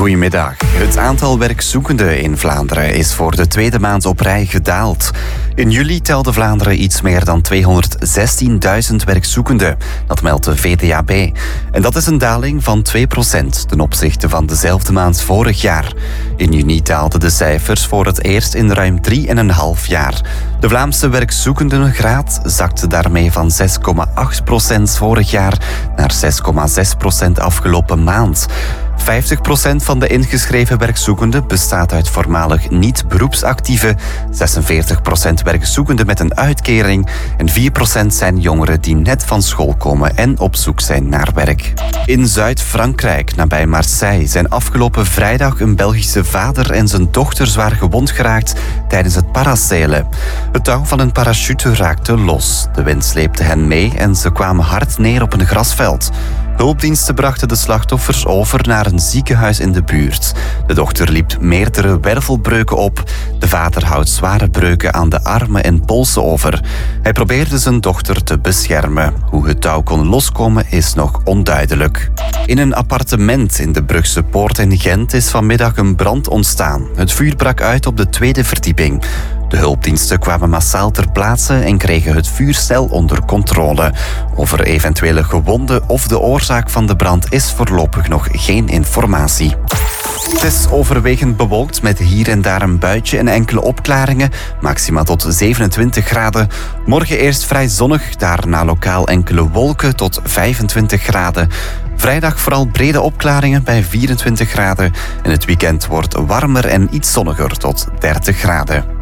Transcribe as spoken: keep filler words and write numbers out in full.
Goedemiddag. Het aantal werkzoekenden in Vlaanderen is voor de tweede maand op rij gedaald. In juli telde Vlaanderen iets meer dan tweehonderdzestienduizend werkzoekenden. Dat meldt de V D A B. En dat is een daling van twee procent ten opzichte van dezelfde maand vorig jaar. In juni daalden de cijfers voor het eerst in ruim drieënhalf jaar. De Vlaamse werkzoekendengraad zakte daarmee van zes komma acht procent vorig jaar naar zes komma zes procent afgelopen maand. vijftig procent van de ingeschreven werkzoekenden bestaat uit voormalig niet-beroepsactieven, zesenveertig procent werkzoekenden met een uitkering en vier procent zijn jongeren die net van school komen en op zoek zijn naar werk. In Zuid-Frankrijk, nabij Marseille, zijn afgelopen vrijdag een Belgische vader en zijn dochter zwaar gewond geraakt tijdens het parasailen. Het touw van een parachute raakte los. De wind sleepte hen mee en ze kwamen hard neer op een grasveld. Hulpdiensten brachten de slachtoffers over naar een ziekenhuis in de buurt. De dochter liep meerdere wervelbreuken op. De vader houdt zware breuken aan de armen en polsen over. Hij probeerde zijn dochter te beschermen. Hoe het touw kon loskomen is nog onduidelijk. In een appartement in de Brugse Poort in Gent is vanmiddag een brand ontstaan. Het vuur brak uit op de tweede verdieping. De hulpdiensten kwamen massaal ter plaatse en kregen het vuur snel onder controle. Over eventuele gewonden of de oorzaak van de brand is voorlopig nog geen informatie. Het is overwegend bewolkt met hier en daar een buitje en enkele opklaringen. Maxima tot zevenentwintig graden. Morgen eerst vrij zonnig, daarna lokaal enkele wolken tot vijfentwintig graden. Vrijdag vooral brede opklaringen bij vierentwintig graden. En het weekend wordt warmer en iets zonniger tot dertig graden.